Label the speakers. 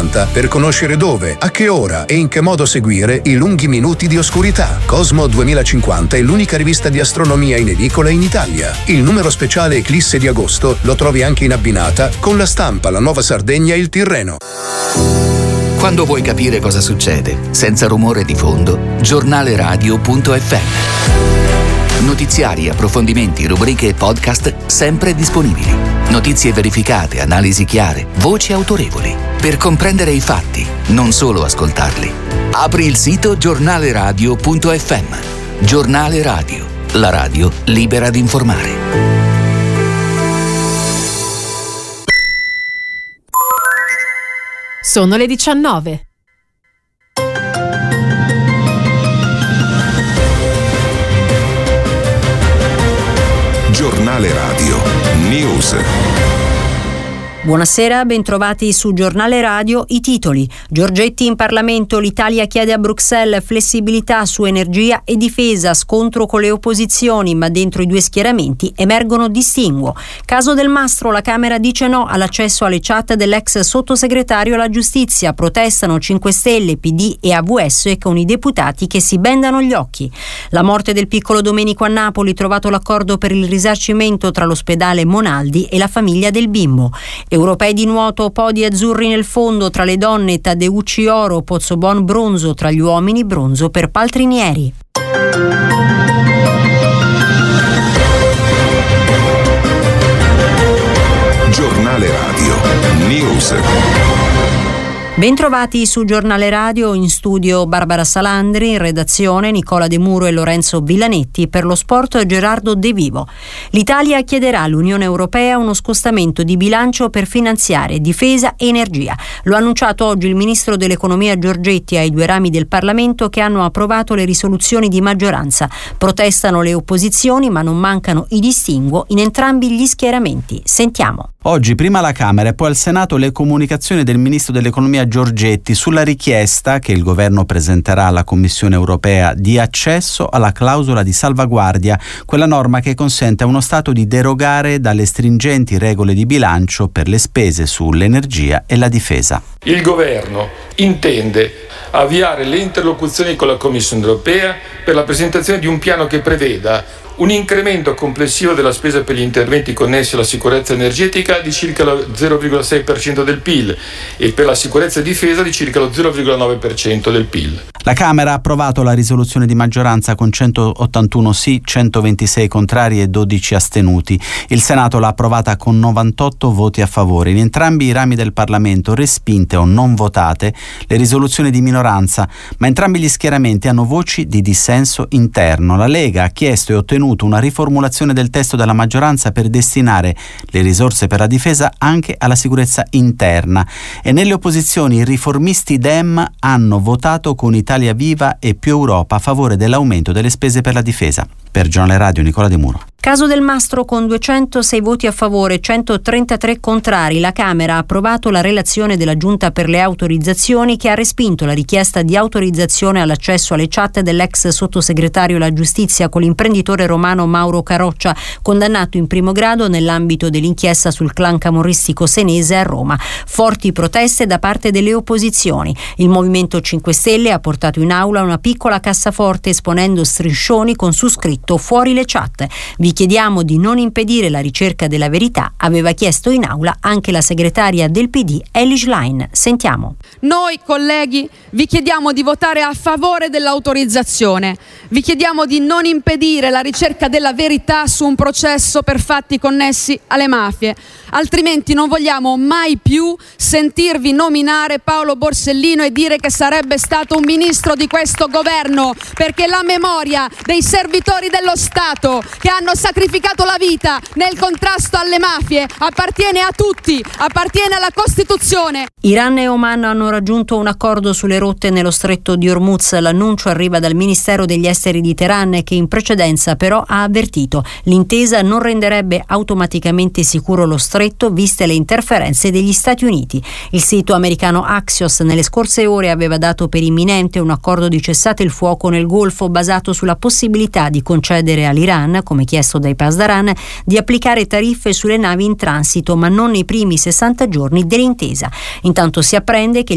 Speaker 1: 2050 per conoscere dove, a che ora e in che modo seguire i lunghi minuti di oscurità. Cosmo 2050 è l'unica rivista di astronomia in edicola in Italia. Il numero speciale Eclisse di agosto lo trovi anche in abbinata con La Stampa, La Nuova Sardegna e Il Tirreno.
Speaker 2: Quando vuoi capire cosa succede, senza rumore di fondo, giornaleradio.fm. Notiziari, approfondimenti, rubriche e podcast sempre disponibili. Notizie verificate, analisi chiare, voci autorevoli. Per comprendere i fatti, non solo ascoltarli. Apri il sito giornaleradio.fm. Giornale Radio, la radio libera di informare.
Speaker 3: Sono le 19.
Speaker 4: Giornale Radio News.
Speaker 5: Buonasera, bentrovati su Giornale Radio. I titoli: Giorgetti in Parlamento, l'Italia chiede a Bruxelles flessibilità su energia e difesa, scontro con le opposizioni, ma dentro i due schieramenti emergono distinguo. Caso Del Mastro, la Camera dice no all'accesso alle chat dell'ex sottosegretario alla giustizia, protestano 5 Stelle, PD e AVS e con i deputati che si bendano gli occhi. La morte del piccolo Domenico a Napoli, trovato l'accordo per il risarcimento tra l'ospedale Monaldi e la famiglia del bimbo. Europei di nuoto, podi azzurri nel fondo, tra le donne Taddeucci oro, Pozzobon bronzo, tra gli uomini bronzo per Paltrinieri.
Speaker 4: Giornale Radio News.
Speaker 5: Bentrovati su Giornale Radio, in studio Barbara Salandri, in redazione Nicola De Muro e Lorenzo Villanetti, per lo sport Gerardo De Vivo. L'Italia chiederà all'Unione Europea uno scostamento di bilancio per finanziare difesa e energia. Lo ha annunciato oggi il ministro dell'Economia Giorgetti ai due rami del Parlamento che hanno approvato le risoluzioni di maggioranza. Protestano le opposizioni, ma non mancano i distinguo in entrambi gli schieramenti. Sentiamo.
Speaker 6: Oggi prima alla Camera e poi al Senato le comunicazioni del ministro dell'Economia Giorgetti sulla richiesta che il governo presenterà alla Commissione europea di accesso alla clausola di salvaguardia, quella norma che consente a uno Stato di derogare dalle stringenti regole di bilancio per le spese sull'energia e la difesa.
Speaker 7: Il governo intende avviare le interlocuzioni con la Commissione europea per la presentazione di un piano che preveda un incremento complessivo della spesa per gli interventi connessi alla sicurezza energetica di circa lo 0,6% del PIL e per la sicurezza e difesa di circa lo 0,9% del PIL.
Speaker 6: La Camera ha approvato la risoluzione di maggioranza con 181 sì, 126 contrari e 12 astenuti. Il Senato l'ha approvata con 98 voti a favore. In entrambi i rami del Parlamento respinte o non votate le risoluzioni di minoranza, ma entrambi gli schieramenti hanno voci di dissenso interno. La Lega ha chiesto e ottenuto una riformulazione del testo della maggioranza per destinare le risorse per la difesa anche alla sicurezza interna, e nelle opposizioni i riformisti Dem hanno votato con Italia Viva e Più Europa a favore dell'aumento delle spese per la difesa. Per Giornale Radio Nicola De Muro.
Speaker 5: Caso Del Mastro, con 206 voti a favore, 133 contrari, la Camera ha approvato la relazione della Giunta per le autorizzazioni che ha respinto la richiesta di autorizzazione all'accesso alle chat dell'ex sottosegretario alla giustizia con l'imprenditore romano Mauro Caroccia, condannato in primo grado nell'ambito dell'inchiesta sul clan camorristico senese a Roma. Forti proteste da parte delle opposizioni. Il Movimento 5 Stelle ha portato in aula una piccola cassaforte esponendo striscioni con su scritto "Fuori le chat". Vi chiediamo di non impedire la ricerca della verità, aveva chiesto in aula anche la segretaria del PD Elish Line. Sentiamo.
Speaker 8: Noi colleghi vi chiediamo di votare a favore dell'autorizzazione, vi chiediamo di non impedire la ricerca della verità su un processo per fatti connessi alle mafie, altrimenti non vogliamo mai più sentirvi nominare Paolo Borsellino e dire che sarebbe stato un ministro di questo governo, perché la memoria dei servitori dello Stato che hanno sacrificato la vita nel contrasto alle mafie appartiene a tutti, appartiene alla Costituzione.
Speaker 5: Iran e Oman hanno raggiunto un accordo sulle rotte nello stretto di Hormuz. L'annuncio arriva dal Ministero degli Esteri di Teheran, che in precedenza però ha avvertito l'intesa non renderebbe automaticamente sicuro lo stretto viste le interferenze degli Stati Uniti. Il sito americano Axios nelle scorse ore aveva dato per imminente un accordo di cessate il fuoco nel Golfo basato sulla possibilità di concedere all'Iran, come chiesto dai Pasdaran, di applicare tariffe sulle navi in transito, ma non nei primi 60 giorni dell'intesa. Intanto si apprende che